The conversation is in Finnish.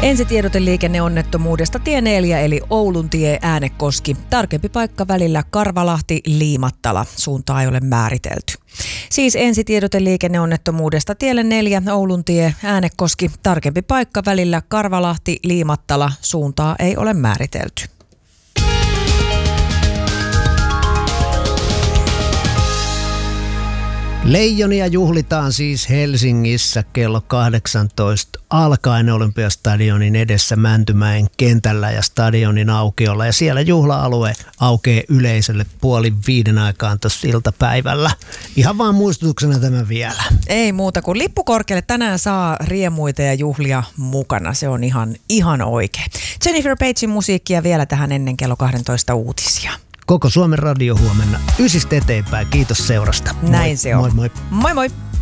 Ensitiedote liikenneonnettomuudesta tie 4 eli Oulun tie Äänekoski. Tarkempi paikka välillä Karvalahti-Liimattala. Suuntaa ei ole määritelty. Siis ensitiedote liikenneonnettomuudesta tielle 4 Oulun tie Äänekoski. Tarkempi paikka välillä Karvalahti-Liimattala. Suuntaa ei ole määritelty. Leijonia juhlitaan siis Helsingissä kello 18 alkaen Olympiastadionin edessä Mäntymäen kentällä ja stadionin aukiolla. Ja siellä juhla-alue aukeaa yleisölle 4:30 aikaan tuossa iltapäivällä. Ihan vaan muistutuksena tämä vielä. Ei muuta kuin lippukorkealle. Tänään saa riemuita ja juhlia mukana. Se on ihan oikein. Jennifer Pagein musiikkia vielä tähän ennen kello 12 uutisia. Koko Suomen radio huomenna 9 eteenpäin. Kiitos seurasta. Näin se on. Moi moi. Moi moi.